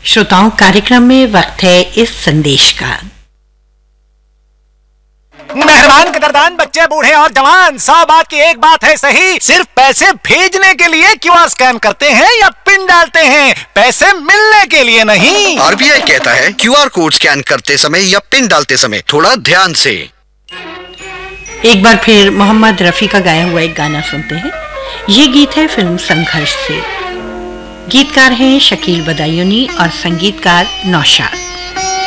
श्रोताओं, कार्यक्रम में वक्त है इस संदेश का। मेहरबान कदरदान बच्चे बूढ़े और जवान, 100 बात की एक बात है सही, सिर्फ पैसे भेजने के लिए क्यूआर स्कैन करते हैं या पिन डालते हैं, पैसे मिलने के लिए नहीं। आरबीआई कहता है क्यूआर कोड स्कैन करते समय या पिन डालते समय थोड़ा ध्यान से। एक बार फिर मोहम्मद रफी का गाया हुआ एक गाना सुनते हैं। ये गीत है फिल्म संघर्ष से। गीतकार हैं शकील बदायूनी और संगीतकार नौशाद।